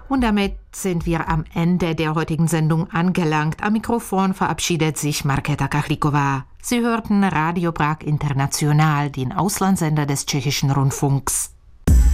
Und damit sind wir am Ende der heutigen Sendung angelangt. Am Mikrofon verabschiedet sich Markéta Kachlíková. Sie hörten Radio Prag International, den Auslandssender des Tschechischen Rundfunks.